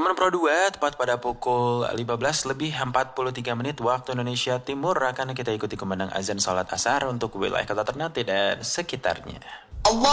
Teman Pro 2, tepat pada pukul 15:43 waktu Indonesia Timur akan kita ikuti kumandang azan salat asar untuk wilayah Kota Ternate dan sekitarnya.